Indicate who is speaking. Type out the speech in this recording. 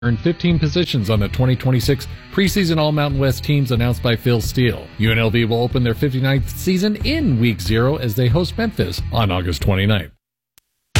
Speaker 1: earned 15 positions on the 2026 preseason All-Mountain West teams announced by Phil Steele. UNLV will open their 59th season in Week 0 as they host Memphis on August 29th.